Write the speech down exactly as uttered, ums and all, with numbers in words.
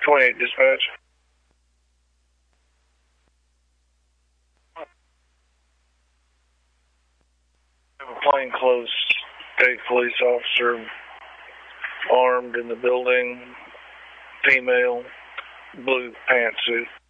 twenty-eight dispatch. I have a plainclothes state police officer armed in the building, female, blue pantsuit.